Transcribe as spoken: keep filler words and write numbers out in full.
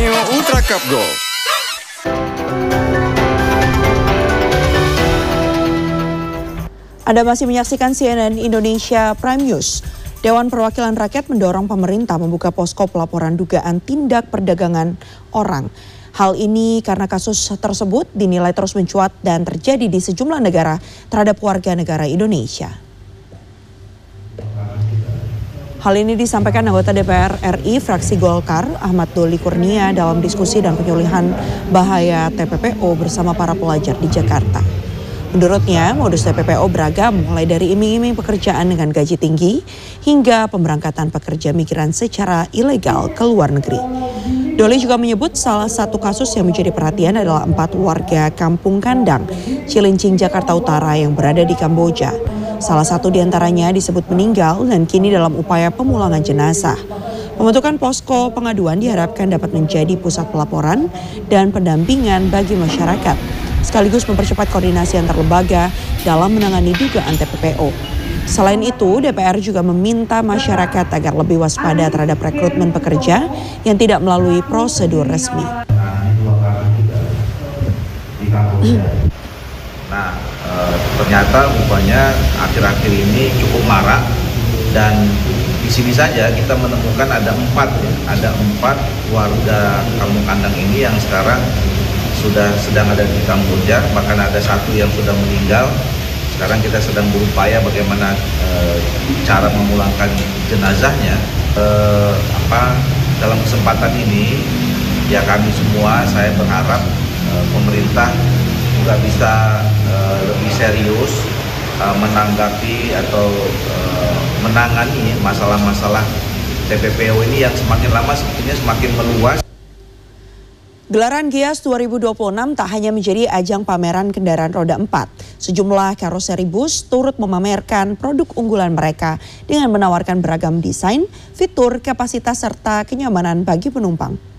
Neo Ultra Cup Golf. Anda masih menyaksikan C N N Indonesia Prime News. Dewan Perwakilan Rakyat mendorong pemerintah membuka posko pelaporan dugaan tindak perdagangan orang. Hal ini karena kasus tersebut dinilai terus mencuat dan terjadi di sejumlah negara terhadap warga negara Indonesia. Hal ini disampaikan anggota D P R R I fraksi Golkar Ahmad Doli Kurnia dalam diskusi dan penyuluhan bahaya T P P O bersama para pelajar di Jakarta. Menurutnya, modus T P P O beragam mulai dari iming-iming pekerjaan dengan gaji tinggi hingga pemberangkatan pekerja migran secara ilegal ke luar negeri. Doli juga menyebut salah satu kasus yang menjadi perhatian adalah empat warga Kampung Kandang, Cilincing, Jakarta Utara yang berada di Kamboja. Salah satu diantaranya disebut meninggal dan kini dalam upaya pemulangan jenazah. Pembentukan posko pengaduan diharapkan dapat menjadi pusat pelaporan dan pendampingan bagi masyarakat, sekaligus mempercepat koordinasi antar lembaga dalam menangani dugaan T P P O. Selain itu, D P R juga meminta masyarakat agar lebih waspada terhadap rekrutmen pekerja yang tidak melalui prosedur resmi. Nah, e, ternyata rupanya akhir-akhir ini cukup marak dan di sini saja kita menemukan ada empat, ya, ada empat warga Kampung Kandang ini yang sekarang sudah sedang ada di Kamboja, bahkan ada satu yang sudah meninggal. Sekarang kita sedang berupaya bagaimana e, cara memulangkan jenazahnya. E, apa dalam kesempatan ini ya kami semua, saya berharap e, pemerintah juga bisa e, lebih serius e, menanggapi atau e, menangani masalah-masalah T P P O ini yang semakin lama sepertinya semakin meluas. Gelaran Gias dua ribu dua puluh enam tak hanya menjadi ajang pameran kendaraan roda empat. Sejumlah karoseri bus turut memamerkan produk unggulan mereka dengan menawarkan beragam desain, fitur, kapasitas, serta kenyamanan bagi penumpang.